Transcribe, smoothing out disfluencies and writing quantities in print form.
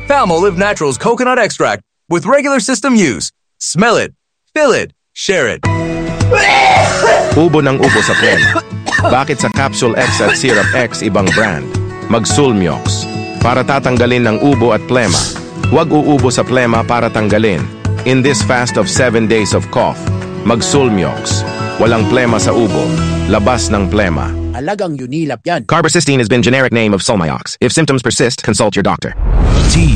Palmolive Naturals Coconut Extract with regular system use. Smell it, feel it, share it. Ubo ng ubo sa plema. Bakit sa Capsule X at Syrup X ibang brand? Mag-Sulmiox para tatanggalin ng ubo at plema. Huwag uubo sa plema para tanggalin. In this fast of 7 days of cough, Mag-Sulmiox. Walang plema sa ubo. Labas ng plema. Alagang Unilap yan. Carbacystine has been generic name of Sulmiox. If symptoms persist, consult your doctor.